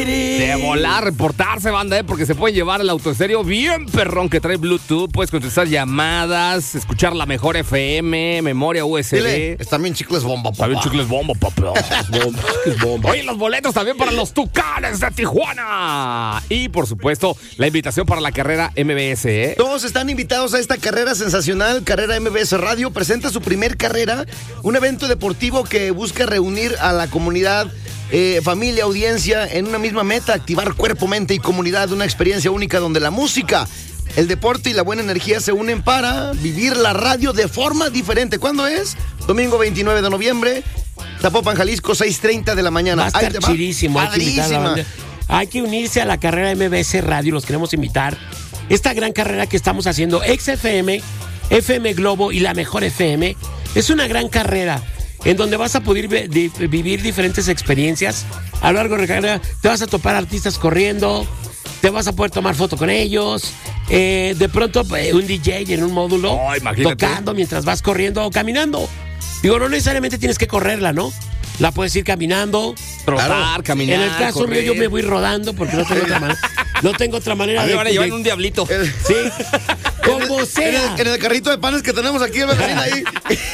De volar, reportarse, banda, porque se pueden llevar el autoestéreo bien perrón que trae Bluetooth. Puedes contestar llamadas, escuchar la mejor FM, memoria USB. Dile, están bien chicles bomba, papá. Está bien chicles bomba, papá. Oye, los boletos también para los Tucanes de Tijuana. Y, por supuesto, la invitación para la carrera MBS, ¿eh? Todos están invitados a esta carrera sensacional. Carrera MBS Radio presenta su primer carrera, un evento deportivo que busca reunir a la comunidad, familia, audiencia, en una misma meta: activar cuerpo, mente y comunidad, una experiencia única donde la música, el deporte y la buena energía se unen para vivir la radio de forma diferente. ¿Cuándo es? Domingo 29 de noviembre, Zapopan, Jalisco, 6:30 de la mañana. Va a estar chidísimo. Padrísima. Hay que unirse a la carrera MBS Radio, los queremos invitar. Esta gran carrera que estamos haciendo, XFM, FM Globo y la Mejor FM, es una gran carrera en donde vas a poder vivir diferentes experiencias. A lo largo de la carrera te vas a topar artistas corriendo, te vas a poder tomar foto con ellos, de pronto un DJ en un módulo tocando mientras vas corriendo o caminando. Digo, no necesariamente tienes que correrla, ¿no? La puedes ir caminando, trotar, caminar. En el caso mío, yo me voy rodando porque no tengo otra manera. No tengo otra manera. A mí van a llevar un diablito. Sí. Como sea. En el carrito de panes que tenemos aquí, ahí.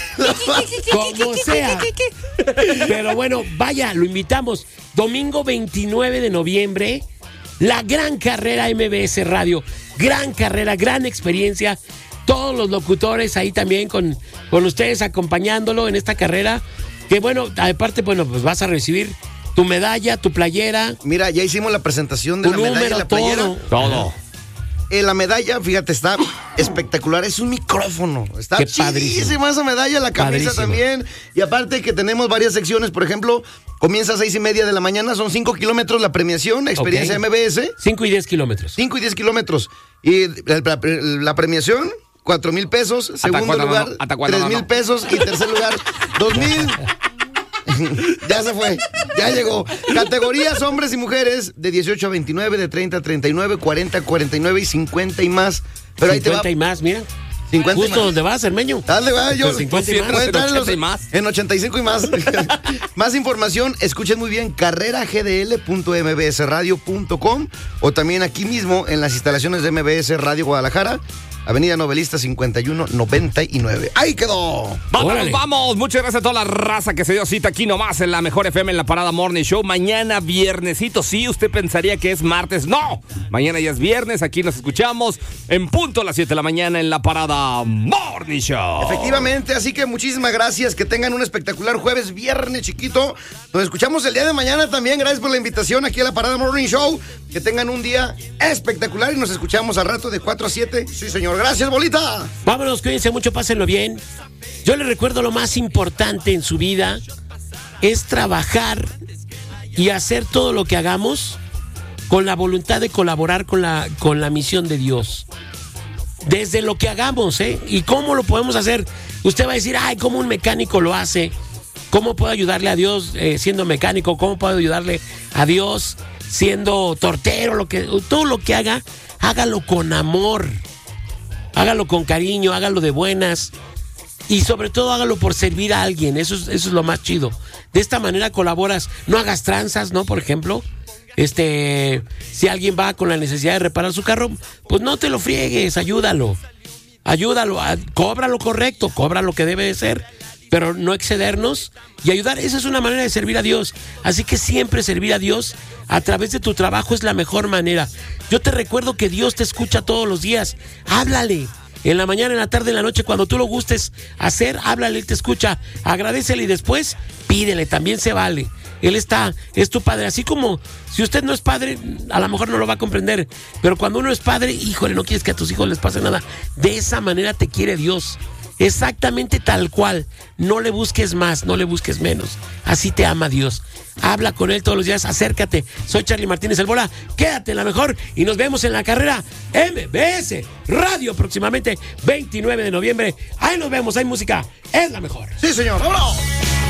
Como sea. Pero bueno, vaya, lo invitamos. Domingo 29 de noviembre, la gran carrera MBS Radio. Gran carrera, gran experiencia. Todos los locutores ahí también con ustedes acompañándolo en esta carrera. Que bueno, aparte, pues vas a recibir tu medalla, tu playera. Mira, ya hicimos la presentación de la medalla y la playera. Todo. La medalla, fíjate, está espectacular. Es un micrófono. Está chidísima esa medalla, la camisa también. Y aparte que tenemos varias secciones. Por ejemplo, comienza a 6:30 de la mañana. Son 5 kilómetros la premiación, experiencia MBS. 5 y 10 kilómetros. 5 y 10 kilómetros. Y la premiación, 4,000 pesos. Segundo lugar, 3,000 pesos. Y tercer lugar, 2,000. Ya se fue, ya llegó. Categorías hombres y mujeres de 18 a 29, de 30 a 39, 40 a 49 y 50 y más. Pero 50 ahí te va. Y más, mira. 50 justo donde vas, Hermeño. Dale, va, yo. 50 y más. En 80 y más. En 85 y más. Más información, escuchen muy bien, carreragdl.mbsradio.com o también aquí mismo en las instalaciones de MBS Radio Guadalajara, Avenida Novelista 5199. ¡Ahí quedó! ¡Vamos! Muchas gracias a toda la raza que se dio cita aquí nomás en la Mejor FM, en la Parada Morning Show. Mañana viernesito, sí, usted pensaría que es martes. ¡No! Mañana ya es viernes, aquí nos escuchamos en punto a las 7 de la mañana en la Parada Morning Show. Efectivamente, así que muchísimas gracias. Que tengan un espectacular jueves, viernes chiquito. Nos escuchamos el día de mañana también. Gracias por la invitación aquí a la Parada Morning Show. Que tengan un día espectacular y nos escuchamos al rato de 4 a 7. Sí, señor. Gracias, bolita. Vámonos, cuídense mucho, pásenlo bien. Yo les recuerdo, lo más importante en su vida es trabajar y hacer todo lo que hagamos con la voluntad de colaborar con la misión de Dios. Desde lo que hagamos, ¿eh? ¿Y cómo lo podemos hacer? Usted va a decir, ay, ¿cómo un mecánico lo hace? ¿Cómo puedo ayudarle a Dios siendo mecánico? ¿Cómo puedo ayudarle a Dios siendo tortero? Todo lo que haga, hágalo con amor. Hágalo con cariño, hágalo de buenas y sobre todo hágalo por servir a alguien. Eso es lo más chido. De esta manera colaboras. No hagas tranzas, ¿no? Por ejemplo, si alguien va con la necesidad de reparar su carro, pues no te lo friegues, ayúdalo, cobra lo correcto, cobra lo que debe de ser, pero no excedernos y ayudar. Esa es una manera de servir a Dios. Así que siempre servir a Dios a través de tu trabajo es la mejor manera. Yo te recuerdo que Dios te escucha todos los días. Háblale. En la mañana, en la tarde, en la noche, cuando tú lo gustes hacer, háblale, Él te escucha. Agradécele y después pídele, también se vale. Él es tu padre. Así como si usted no es padre, a lo mejor no lo va a comprender. Pero cuando uno es padre, híjole, no quieres que a tus hijos les pase nada. De esa manera te quiere Dios. Exactamente tal cual. No le busques más, no le busques menos. Así te ama Dios. Habla con Él todos los días, acércate. Soy Charlie Martínez El Bola. Quédate en la mejor y nos vemos en la carrera MBS Radio próximamente 29 de noviembre. Ahí nos vemos, hay música. Es la mejor. Sí, señor. ¡Vámonos!